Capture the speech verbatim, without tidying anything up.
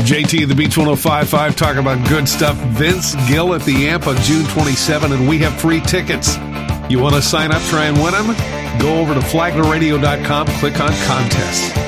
J T, the Beach one oh five point five, talking about good stuff. Vince Gill at the Amp on June twenty-seventh, and we have free tickets. You want to sign up, try and win them? Go over to flagler radio dot com, click on contests.